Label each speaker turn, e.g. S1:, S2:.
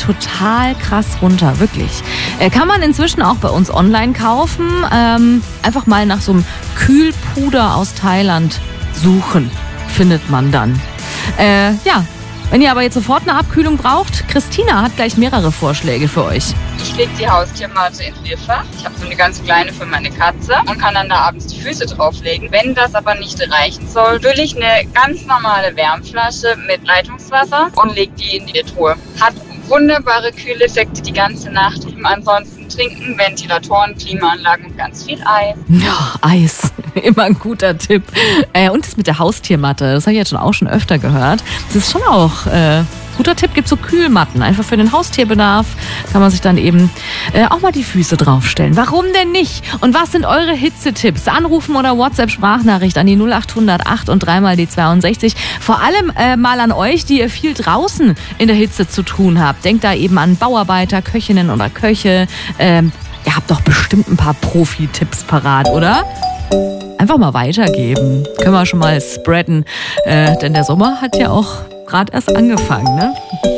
S1: total krass runter, wirklich. Kann man inzwischen auch bei uns online kaufen. Einfach mal nach so einem Kühlpuder aus Thailand suchen, findet man dann. Ja, wenn ihr aber jetzt sofort eine Abkühlung braucht, Christina hat gleich mehrere Vorschläge für euch.
S2: Ich lege die Haustiermatte ins Bierfach. Ich habe so eine ganz kleine für meine Katze und kann dann da abends die Füße drauflegen. Wenn das aber nicht reichen soll, fülle ich eine ganz normale Wärmflasche mit Leitungswasser und lege die in die Truhe. Hat wunderbare Kühleffekte die ganze Nacht. Ansonsten trinken, Ventilatoren, Klimaanlagen und ganz viel Eis.
S1: Ja, Eis. Immer ein guter Tipp. Und das mit der Haustiermatte, das habe ich jetzt auch schon öfter gehört. Das ist schon auch guter Tipp. Gibt so Kühlmatten. Einfach für den Haustierbedarf kann man sich dann eben auch mal die Füße draufstellen. Warum denn nicht? Und was sind eure Hitzetipps? Anrufen oder WhatsApp-Sprachnachricht an die 0800 8 und 3 mal die 62. Vor allem mal an euch, die ihr viel draußen in der Hitze zu tun habt. Denkt da eben an Bauarbeiter, Köchinnen oder Köche. Ihr habt doch bestimmt ein paar Profi-Tipps parat, oder? Einfach mal weitergeben. Können wir schon mal spreaden. Denn der Sommer hat ja auch gerade erst angefangen, ne?